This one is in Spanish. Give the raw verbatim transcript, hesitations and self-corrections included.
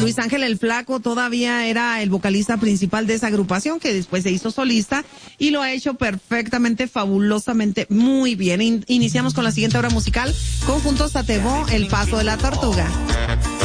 Luis Ángel el Flaco todavía era el vocalista principal de esa agrupación, que después se hizo solista y lo ha hecho perfectamente, fabulosamente, muy bien. In- iniciamos con la siguiente hora musical, Conjunto Satebo, El Paso de la Tortuga.